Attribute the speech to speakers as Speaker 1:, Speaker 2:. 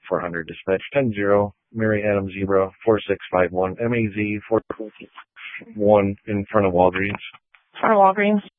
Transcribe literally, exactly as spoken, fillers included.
Speaker 1: four hundred. Dispatch ten zero, Mary Adam Zebra, four six five one, M A Z four one in front of Walgreens.
Speaker 2: Front of Walgreens.